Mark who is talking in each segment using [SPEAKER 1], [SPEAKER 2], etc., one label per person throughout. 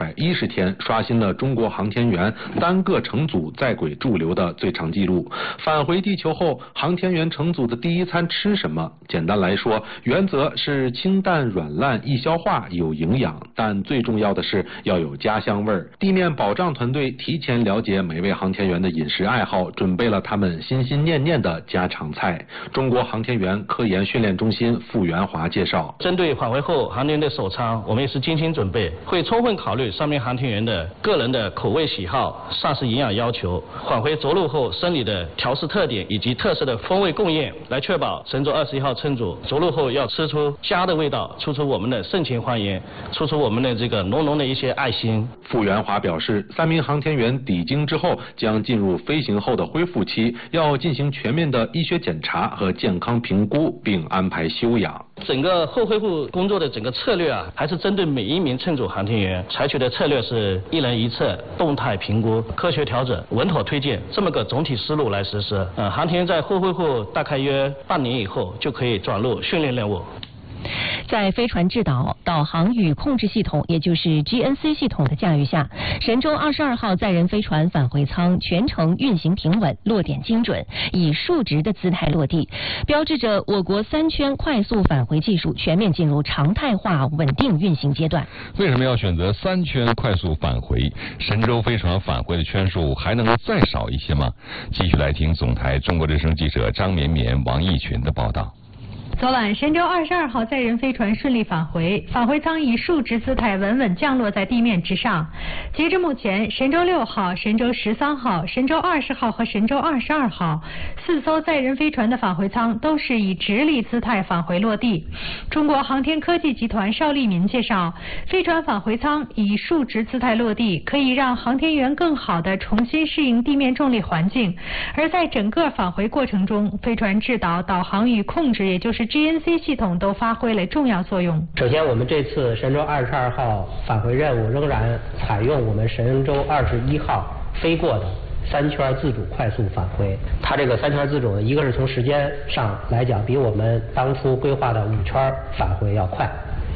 [SPEAKER 1] 110天，刷新了中国航天员单个乘组在轨驻留的最长纪录。返回地球后，航天员乘组的第一餐吃什么？简单来说，原则是清淡软烂易消化有营养，但最重要的是要有家乡味儿。地面保障团队提前了解每位航天员的饮食爱好，准备了他们心心念念的家常菜。中国航天员科研训练中心傅元华介绍，
[SPEAKER 2] 针对返回后航天员的首餐，我们也是精心准备，会充分考虑上面航天员的个人的口味喜好、膳食营养要求、返回着陆后生理的调试特点以及特色的风味供应，来确保神舟21号乘组着陆后要吃出家的味道，吃出我们的盛情欢迎，吃出我们的这个浓浓的一些爱心。
[SPEAKER 1] 傅元华表示，3名航天员抵京之后将进入飞行后的恢复期，要进行全面的医学检查和健康评估，并安排休养。
[SPEAKER 2] 整个后恢复工作的整个策略还是针对每一名乘组航天员采取的策略是一人一策，动态评估，科学调整，稳妥推进，这么个总体思路来实施。航天员在后恢复大概约半年以后就可以转入训练任务。
[SPEAKER 3] 在飞船制导、导航与控制系统，也就是 GNC 系统的驾驭下，神舟22号载人飞船返回舱全程运行平稳，落点精准，以竖直的姿态落地，标志着我国3圈快速返回技术全面进入常态化稳定运行阶段。
[SPEAKER 4] 为什么要选择3圈快速返回？神舟飞船返回的圈数还能再少一些吗？继续来听总台中国之声记者张绵绵、王义群的报道。
[SPEAKER 5] 昨晚，神舟22号载人飞船顺利返回，返回舱以竖直姿态稳稳降落在地面之上。截至目前，神舟6号、神舟13号、神舟20号和神舟22号4艘载人飞船的返回舱都是以直立姿态返回落地。中国航天科技集团邵立民介绍，飞船返回舱以竖直姿态落地，可以让航天员更好地重新适应地面重力环境。而在整个返回过程中，飞船制导、导航与控制，也就是GNC 系统都发挥了重要作用。
[SPEAKER 6] 首先，我们这次神舟22号返回任务仍然采用我们神舟21号飞过的3圈自主快速返回。它这个3圈自主呢，一个是从时间上来讲，比我们当初规划的5圈返回要快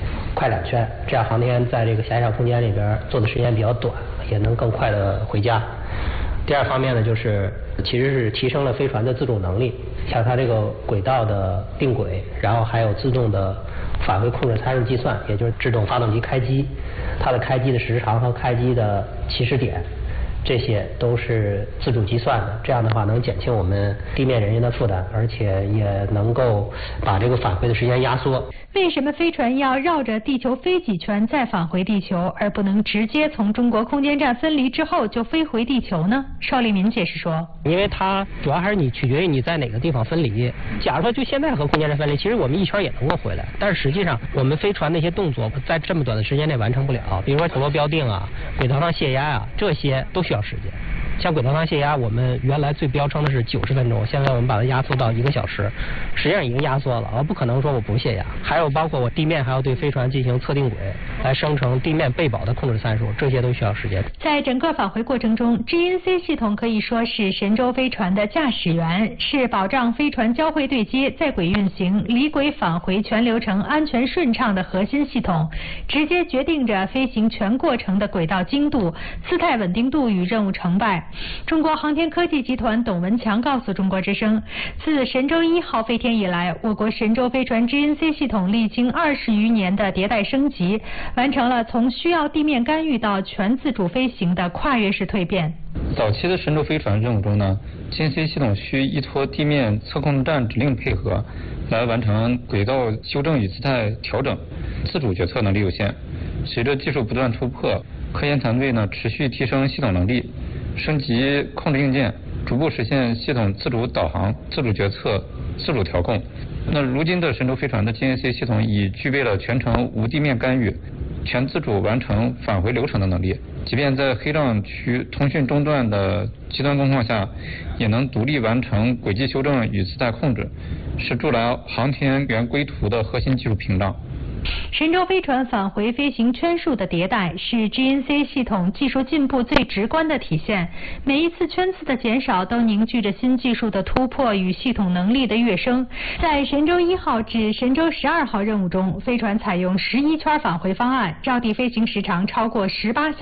[SPEAKER 6] 2圈，这样航天员在这个狭小空间里边做的时间比较短，也能更快的回家。第二方面呢，就是其实是提升了飞船的自主能力，像它这个轨道的定轨，然后还有自动的返回控制参数计算，也就是制动发动机开机，它的开机的时长和开机的起始点，这些都是自主计算的。这样的话能减轻我们地面人员的负担，而且也能够把这个返回的时间压缩。
[SPEAKER 5] 为什么飞船要绕着地球飞几圈再返回地球，而不能直接从中国空间站分离之后就飞回地球呢？邵立民解释说，
[SPEAKER 6] 因为它主要还是取决于你在哪个地方分离。假如说就现在和空间站分离，其实我们1圈也能够回来，但是实际上我们飞船那些动作在这么短的时间内完成不了，比如说陀螺标定轨道上泄压这些都需要时间。像轨道上泄压，我们原来最标称的是90分钟，现在我们把它压缩到1个小时，实际上已经压缩了，不可能说我不泄压。还有包括我地面还要对飞船进行测定轨，来生成地面备保的控制参数，这些都需要时间。
[SPEAKER 5] 在整个返回过程中 ，GNC 系统可以说是神舟飞船的驾驶员，是保障飞船交会对接、在轨运行、离轨返回全流程安全顺畅的核心系统，直接决定着飞行全过程的轨道精度、姿态稳定度与任务成败。中国航天科技集团董文强告诉中国之声，自神舟1号飞天以来，我国神舟飞船 GNC 系统历经20余年的迭代升级，完成了从需要地面干预到全自主飞行的跨越式蜕变。
[SPEAKER 7] 早期的神舟飞船任务中呢， GNC 系统需依托地面测控站指令配合，来完成轨道修正与姿态调整，自主决策能力有限。随着技术不断突破，科研团队呢持续提升系统能力，升级控制硬件，逐步实现系统自主导航、自主决策、自主调控。那如今的神舟飞船的 GNC 系统已具备了全程无地面干预、全自主完成返回流程的能力，即便在黑障区通讯中断的极端状况下，也能独立完成轨迹修正与姿态控制，是筑牢航天员归途的核心技术屏障。
[SPEAKER 5] 神舟飞船返回飞行圈数的迭代是 GNC 系统技术进步最直观的体现，每一次圈次的减少都凝聚着新技术的突破与系统能力的跃升。在神舟1号至神舟12号任务中，飞船采用11圈返回方案，绕地飞行时长超过18小时。